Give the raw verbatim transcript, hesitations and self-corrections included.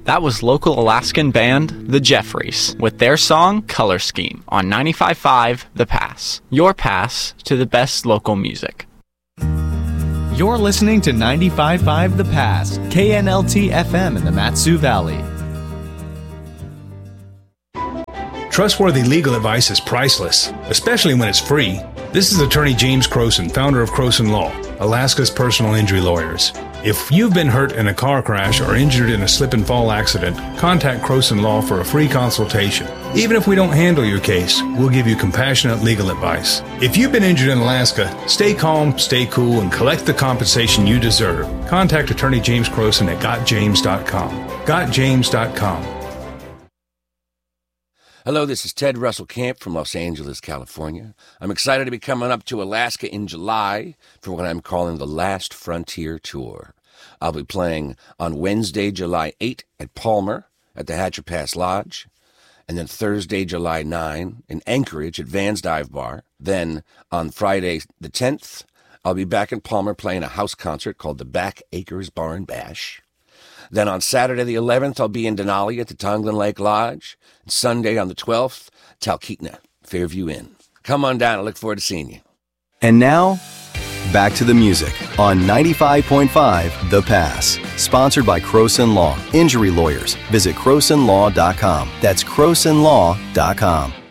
That was local Alaskan band The Jeffries with their song Color Scheme on ninety-five point five The Pass. Your pass to the best local music. You're listening to ninety-five point five The Pass, K N L T F M in the Mat-Su Valley. Trustworthy legal advice is priceless, especially when it's free. This is attorney James Croson, founder of Croson Law, Alaska's personal injury lawyers. If you've been hurt in a car crash or injured in a slip and fall accident, contact Croson Law for a free consultation. Even if we don't handle your case, we'll give you compassionate legal advice. If you've been injured in Alaska, stay calm, stay cool, and collect the compensation you deserve. Contact attorney James Croson at got james dot com. got james dot com. Hello, this is Ted Russell Camp from Los Angeles, California. I'm excited to be coming up to Alaska in July for what I'm calling the Last Frontier Tour. I'll be playing on Wednesday, July eighth at Palmer at the Hatcher Pass Lodge, and then Thursday, July ninth in Anchorage at Van's Dive Bar. Then on Friday the tenth, I'll be back in Palmer playing a house concert called the Back Acres Bar and Bash. Then on Saturday the eleventh, I'll be in Denali at the Tonglin Lake Lodge. And Sunday on the twelfth, Talkeetna, Fairview Inn. Come on down. I look forward to seeing you. And now, back to the music on ninety-five point five The Pass. Sponsored by Croson Law. Injury lawyers. Visit croson law dot com. That's croson law dot com.